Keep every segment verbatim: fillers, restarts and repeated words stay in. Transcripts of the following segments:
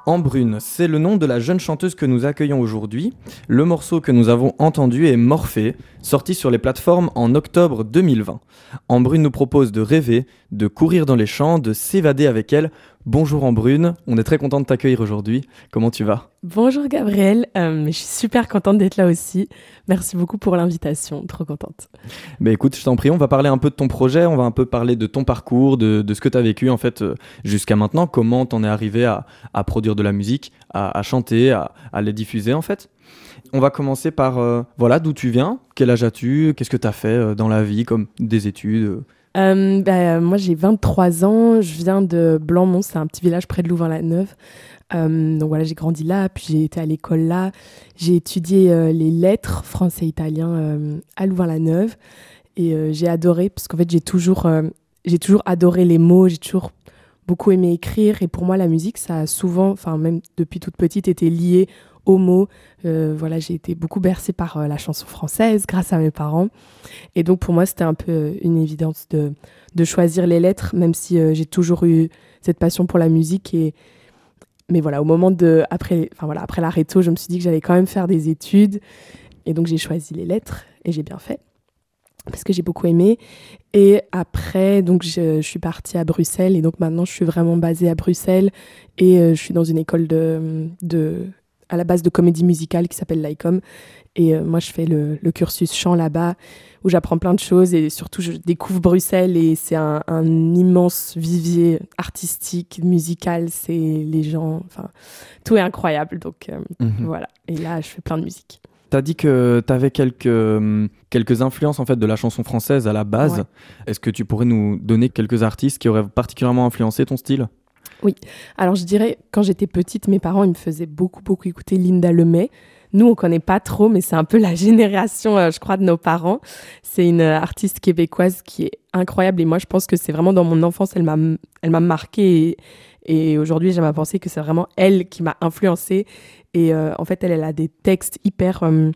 Embrune, c'est le nom de la jeune chanteuse que nous accueillons aujourd'hui. Le morceau que nous avons entendu est Morphée, sorti sur les plateformes en octobre deux mille vingt. Embrune nous propose de rêver, de courir dans les champs, de s'évader avec elle. Bonjour Embrune, on est très content de t'accueillir aujourd'hui. Comment tu vas ? Bonjour Gabriel, euh, je suis super contente d'être là aussi. Merci beaucoup pour l'invitation, trop contente. Bah écoute, je t'en prie, on va parler un peu de ton projet, on va un peu parler de ton parcours, de, de ce que tu as vécu en fait euh, jusqu'à maintenant, comment t'en es arrivé à, à produire de la musique, à, à chanter, à, à les diffuser en fait. On va commencer par, euh, voilà, d'où tu viens, quel âge as-tu, qu'est-ce que tu as fait euh, dans la vie, comme des études euh. Euh, bah, moi j'ai vingt-trois ans, je viens de Blanmont, c'est un petit village près de Louvain-la-Neuve. Euh, donc voilà, j'ai grandi là, puis j'ai été à l'école là. J'ai étudié euh, les lettres français et italien euh, à Louvain-la-Neuve et euh, j'ai adoré, parce qu'en fait j'ai toujours, euh, j'ai toujours adoré les mots, j'ai toujours beaucoup aimé écrire et pour moi la musique ça a souvent, enfin même depuis toute petite, été lié aux mots. Euh, voilà, j'ai été beaucoup bercée par euh, la chanson française grâce à mes parents. Et donc pour moi, c'était un peu une évidence de, de choisir les lettres, même si euh, j'ai toujours eu cette passion pour la musique. Et... Mais voilà, au moment de... Après, enfin, voilà, après la réto, je me suis dit que j'allais quand même faire des études. Et donc j'ai choisi les lettres et j'ai bien fait, parce que j'ai beaucoup aimé. Et après, donc, je, je suis partie à Bruxelles. Et donc maintenant, je suis vraiment basée à Bruxelles. Et euh, je suis dans une école de... de à la base de comédie musicale qui s'appelle l'I C O M. Et euh, moi, je fais le, le cursus chant là-bas, où j'apprends plein de choses. Et surtout, je découvre Bruxelles. Et c'est un, un immense vivier artistique, musical. C'est les gens... Enfin, tout est incroyable. Donc, euh, mm-hmm. voilà. Et là, je fais plein de musique. Tu as dit que tu avais quelques, quelques influences en fait, de la chanson française à la base. Ouais. Est-ce que tu pourrais nous donner quelques artistes qui auraient particulièrement influencé ton style ? Oui, alors je dirais, quand j'étais petite, mes parents ils me faisaient beaucoup, beaucoup écouter Linda Lemay. Nous, on ne connaît pas trop, mais c'est un peu la génération, euh, je crois, de nos parents. C'est une euh, artiste québécoise qui est incroyable. Et moi, je pense que c'est vraiment dans mon enfance, elle m'a, elle m'a marquée. Et, et aujourd'hui, j'aime à penser que c'est vraiment elle qui m'a influencée. Et euh, en fait, elle, elle a des textes hyper... Euh,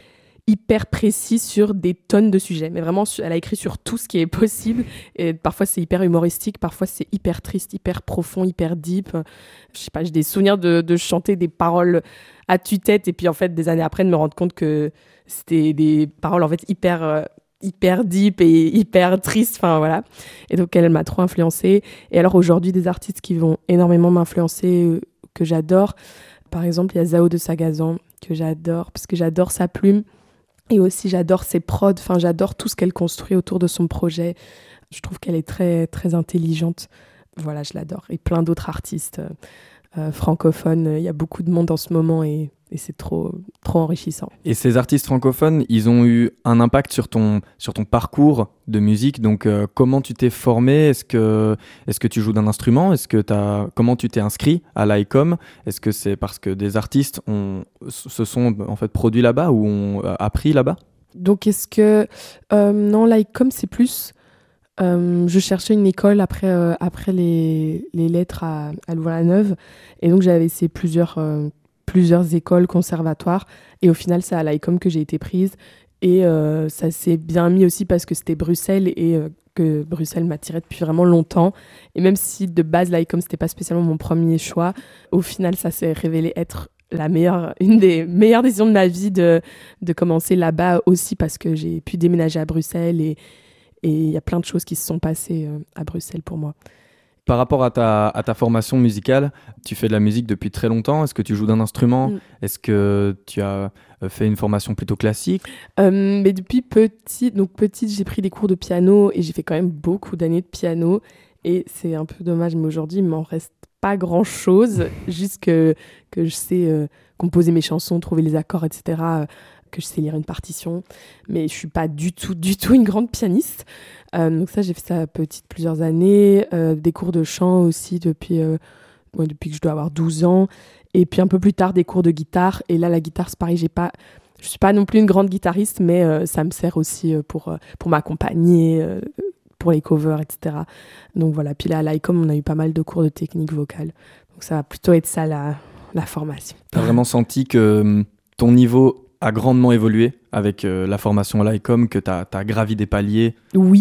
hyper précis sur des tonnes de sujets, mais vraiment elle a écrit sur tout ce qui est possible et parfois c'est hyper humoristique, parfois c'est hyper triste, hyper profond, hyper deep. Je sais pas, j'ai des souvenirs de, de chanter des paroles à tue-tête et puis en fait des années après de me rendre compte que c'était des paroles en fait hyper euh, hyper deep et hyper tristes, enfin voilà. Et donc elle, elle m'a trop influencée. Et alors aujourd'hui des artistes qui vont énormément m'influencer, euh, que j'adore, par exemple il y a Zao de Sagazan que j'adore parce que j'adore sa plume. Et aussi, j'adore ses prods, enfin, j'adore tout ce qu'elle construit autour de son projet. Je trouve qu'elle est très, très intelligente. Voilà, je l'adore. Et plein d'autres artistes euh, euh, francophones. Il y a beaucoup de monde en ce moment et, et c'est trop, trop enrichissant. Et ces artistes francophones, ils ont eu un impact sur ton, sur ton parcours de musique. Donc, euh, comment tu t'es formé ? Est-ce que, est-ce que tu joues d'un instrument ? Est-ce que t'as, comment tu t'es inscrit à l'I C O M ? Est-ce que c'est parce que des artistes ont, se sont en fait produits là-bas ou ont appris là-bas ? Donc, est-ce que... Euh, non, l'I C O M, c'est plus... Euh, je cherchais une école après, euh, après les, les lettres à, à Louvain-la-Neuve. Et donc, j'avais essayé plusieurs, euh, plusieurs écoles, conservatoires. Et au final, c'est à l'I C O M que j'ai été prise. Et euh, ça s'est bien mis aussi parce que c'était Bruxelles et euh, que Bruxelles m'attirait depuis vraiment longtemps. Et même si de base, l'I C O M, c'était pas spécialement mon premier choix, au final, ça s'est révélé être la meilleure, une des meilleures décisions de ma vie de, de commencer là-bas aussi parce que j'ai pu déménager à Bruxelles et et il y a plein de choses qui se sont passées euh, à Bruxelles pour moi. Par rapport à ta, à ta formation musicale, tu fais de la musique depuis très longtemps. Est-ce que tu joues d'un instrument ? mm. Est-ce que tu as fait une formation plutôt classique ? euh, mais depuis petite, donc petite, j'ai pris des cours de piano et j'ai fait quand même beaucoup d'années de piano. Et c'est un peu dommage, mais aujourd'hui, il m'en reste pas grand-chose. Juste que, que je sais euh, composer mes chansons, trouver les accords, et cetera, que je sais lire une partition, mais je suis pas du tout, du tout une grande pianiste. Euh, donc ça, j'ai fait ça petite plusieurs années, euh, des cours de chant aussi depuis, euh, ouais, depuis que je dois avoir douze ans, et puis un peu plus tard des cours de guitare. Et là, la guitare, c'est pareil, j'ai pas, je suis pas non plus une grande guitariste, mais euh, ça me sert aussi pour euh, pour m'accompagner, euh, pour les covers, et cetera. Donc voilà. Puis là, à l'I C O M, on a eu pas mal de cours de technique vocale. Donc ça va plutôt être ça la la formation. T'as vraiment senti que ton niveau a grandement évolué avec euh, la formation à l'I C O M, que tu as gravi des paliers ? Oui,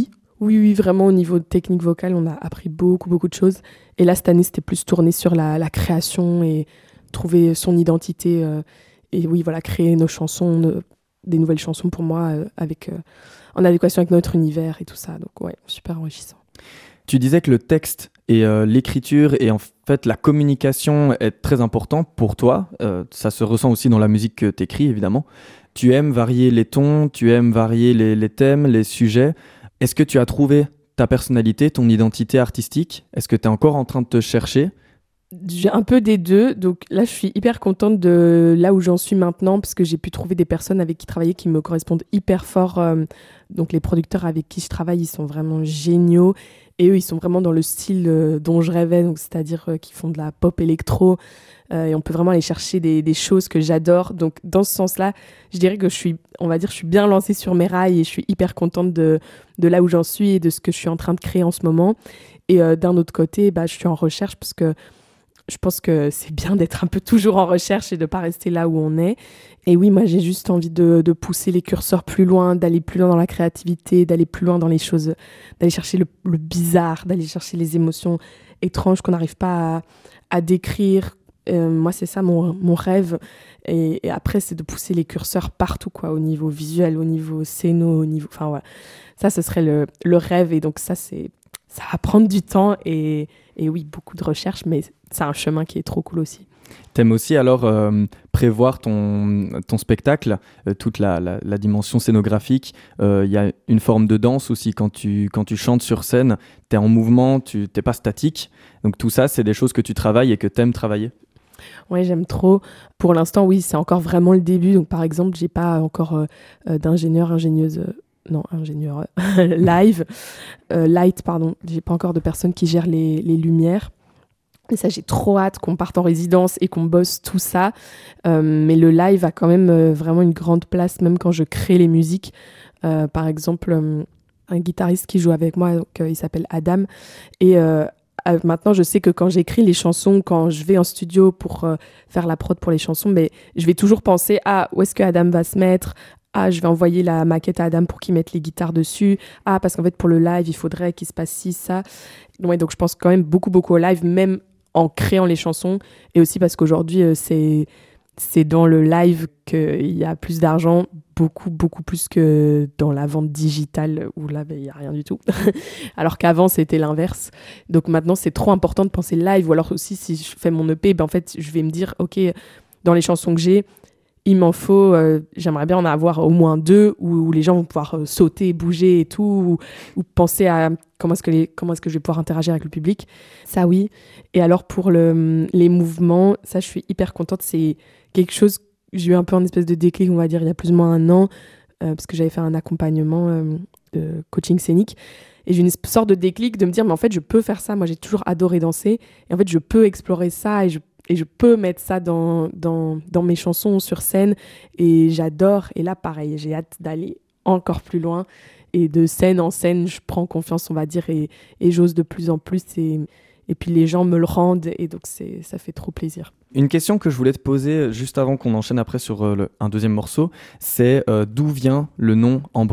Oui, oui, vraiment au niveau de technique vocale, on a appris beaucoup, beaucoup de choses. Et là, cette année, c'était plus tourné sur la, la création et trouver son identité. Euh, et oui, voilà, créer nos chansons, nos, des nouvelles chansons pour moi, euh, avec, euh, en adéquation avec notre univers et tout ça. Donc ouais, super enrichissant. Tu disais que le texte et euh, l'écriture et en fait la communication est très important pour toi. Euh, ça se ressent aussi dans la musique que tu écris, évidemment. Tu aimes varier les tons, tu aimes varier les, les thèmes, les sujets. Est-ce que tu as trouvé ta personnalité, ton identité artistique ? Est-ce que tu es encore en train de te chercher ? J'ai un peu des deux, donc là je suis hyper contente de là où j'en suis maintenant parce que j'ai pu trouver des personnes avec qui travailler qui me correspondent hyper fort. Euh, donc les producteurs avec qui je travaille, ils sont vraiment géniaux et eux ils sont vraiment dans le style euh, dont je rêvais, donc c'est-à-dire euh, qu'ils font de la pop électro euh, et on peut vraiment aller chercher des, des choses que j'adore. Donc dans ce sens-là, je dirais que je suis, on va dire, je suis bien lancée sur mes rails et je suis hyper contente de de là où j'en suis et de ce que je suis en train de créer en ce moment. Et euh, d'un autre côté, bah je suis en recherche parce que je pense que c'est bien d'être un peu toujours en recherche et de ne pas rester là où on est. Et oui, moi, j'ai juste envie de, de pousser les curseurs plus loin, d'aller plus loin dans la créativité, d'aller plus loin dans les choses, d'aller chercher le, le bizarre, d'aller chercher les émotions étranges qu'on n'arrive pas à, à décrire. Euh, moi, c'est ça mon, mon rêve. Et, et après, c'est de pousser les curseurs partout, quoi, au niveau visuel, au niveau scéno, au niveau... Enfin, voilà. Ça, ce serait le, le rêve. Et donc, ça, c'est... ça va prendre du temps et, et oui, beaucoup de recherche, mais c'est un chemin qui est trop cool aussi. T'aimes aussi alors euh, prévoir ton, ton spectacle, euh, toute la, la, la dimension scénographique. Il euh, y a une forme de danse aussi quand tu, quand tu chantes sur scène. T'es en mouvement, tu t'es pas statique. Donc tout ça, c'est des choses que tu travailles et que t'aimes travailler. Ouais, j'aime trop. Pour l'instant, oui, c'est encore vraiment le début. Donc par exemple, j'ai pas encore euh, d'ingénieur, ingénieuse... Euh, non, ingénieur live, euh, light, pardon. J'ai pas encore de personnes qui gèrent les, les lumières. Et ça, j'ai trop hâte qu'on parte en résidence et qu'on bosse tout ça. Euh, mais le live a quand même euh, vraiment une grande place, même quand je crée les musiques. Euh, par exemple, euh, un guitariste qui joue avec moi, donc, euh, il s'appelle Adam. Et euh, euh, maintenant, je sais que quand j'écris les chansons, quand je vais en studio pour euh, faire la prod pour les chansons, mais je vais toujours penser à où est-ce que Adam va se mettre. Ah, je vais envoyer la maquette à Adam pour qu'il mette les guitares dessus. Ah, parce qu'en fait, pour le live, il faudrait qu'il se passe ci, ça. Ouais, donc, je pense quand même beaucoup, beaucoup au live, même en créant les chansons. Et aussi parce qu'aujourd'hui, euh, c'est, c'est dans le live qu'il y a plus d'argent, beaucoup, beaucoup plus que dans la vente digitale où là, il ben, n'y a rien du tout. Alors qu'avant, c'était l'inverse. Donc maintenant, c'est trop important de penser live. Ou alors aussi, si je fais mon E P, ben, en fait, je vais me dire, OK, dans les chansons que j'ai, il m'en faut, euh, j'aimerais bien en avoir au moins deux où, où les gens vont pouvoir euh, sauter, bouger et tout, ou, ou penser à comment est-ce, que les, comment est-ce que je vais pouvoir interagir avec le public. Ça, oui. Et alors, pour le, les mouvements, ça, je suis hyper contente. C'est quelque chose, j'ai eu un peu un espèce de déclic, on va dire, il y a plus ou moins un an, euh, parce que j'avais fait un accompagnement euh, de coaching scénique. Et j'ai une sorte de déclic de me dire, mais en fait, je peux faire ça. Moi, j'ai toujours adoré danser. Et en fait, je peux explorer ça et je Et je peux mettre ça dans, dans, dans mes chansons sur scène. Et j'adore. Et là, pareil, j'ai hâte d'aller encore plus loin. Et de scène en scène, je prends confiance, on va dire, et, et j'ose de plus en plus. Et, et puis les gens me le rendent. Et donc, c'est, ça fait trop plaisir. Une question que je voulais te poser juste avant qu'on enchaîne après sur euh, le, un deuxième morceau, c'est euh, d'où vient le nom Embrune ?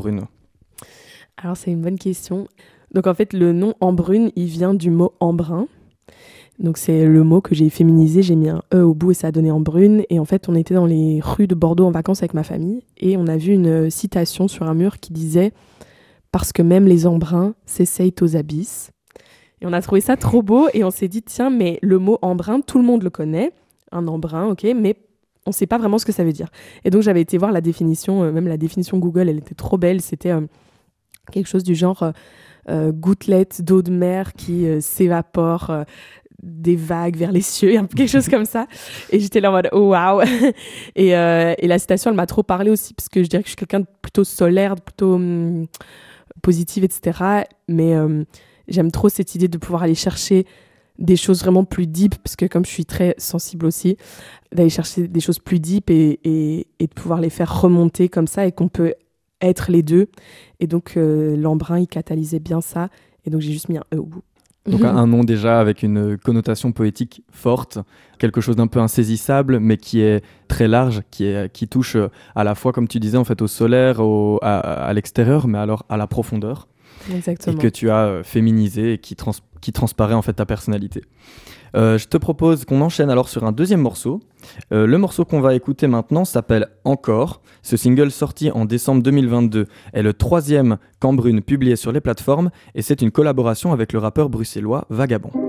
Alors, c'est une bonne question. Donc, en fait, le nom Embrune, il vient du mot embrun. Donc c'est le mot que j'ai féminisé, j'ai mis un E au bout et ça a donné Embrune. Et en fait, on était dans les rues de Bordeaux en vacances avec ma famille et on a vu une citation sur un mur qui disait « Parce que même les embruns s'essayent aux abysses ». Et on a trouvé ça trop beau et on s'est dit « Tiens, mais le mot embrun, tout le monde le connaît, un embrun, ok, mais on ne sait pas vraiment ce que ça veut dire ». Et donc j'avais été voir la définition, euh, même la définition Google, elle était trop belle, c'était euh, quelque chose du genre euh, euh, « gouttelette d'eau de mer qui euh, s'évapore euh, ». Des vagues vers les cieux, quelque chose comme ça. Et j'étais là en mode oh waouh. Et, euh, et la citation, elle m'a trop parlé aussi, parce que je dirais que je suis quelqu'un de plutôt solaire, de plutôt hum, positive, et cetera. Mais hum, j'aime trop cette idée de pouvoir aller chercher des choses vraiment plus deep, parce que comme je suis très sensible aussi, d'aller chercher des choses plus deep et, et, et de pouvoir les faire remonter comme ça et qu'on peut être les deux. Et donc, euh, l'embrun, il catalysait bien ça. Et donc, j'ai juste mis un E au bout. Donc un nom déjà avec une connotation poétique forte, quelque chose d'un peu insaisissable, mais qui est très large, qui, est, qui touche à la fois, comme tu disais, en fait, au solaire, au, à, à l'extérieur, mais alors à la profondeur. Exactement. et que tu as euh, féminisé et qui, trans- qui transparaît en fait ta personnalité. Euh, je te propose qu'on enchaîne alors sur un deuxième morceau. Euh, le morceau qu'on va écouter maintenant s'appelle Encore. Ce single sorti en décembre deux mille vingt-deux est le troisième Cambrune publié sur les plateformes et c'est une collaboration avec le rappeur bruxellois Vagabond.